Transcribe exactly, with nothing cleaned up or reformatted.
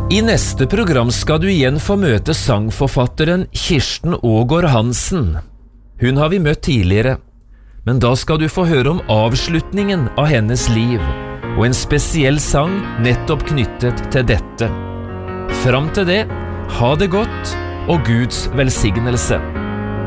I neste program skal du igjen få møte sangforfatteren Kirsten Aagaard Hansen. Hun har vi møtt tidligere, men da skal du få høre om avslutningen av hennes liv, og en spesiell sang nettopp knyttet til dette. Fram til det, ha det godt og Guds velsignelse.